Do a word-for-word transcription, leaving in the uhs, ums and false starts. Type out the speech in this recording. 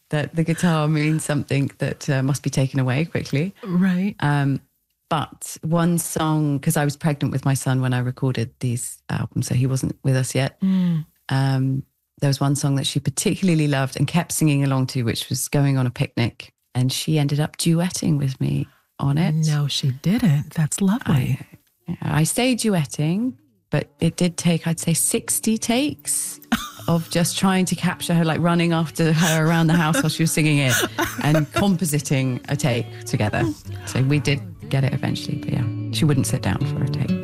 that the guitar means something that uh, must be taken away quickly. Right. Um, but one song, because I was pregnant with my son when I recorded these albums, so he wasn't with us yet. Mm. Um, there was one song that she particularly loved and kept singing along to, which was Going on a Picnic. And she ended up duetting with me on it. No, she didn't. That's lovely. I, I say duetting, but it did take, I'd say, sixty takes of just trying to capture her, like running after her around the house while she was singing it and compositing a take together. So we did get it eventually, but yeah, she wouldn't sit down for a take.